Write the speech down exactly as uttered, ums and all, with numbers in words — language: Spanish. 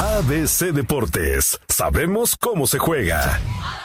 A B C Deportes, sabemos cómo se juega.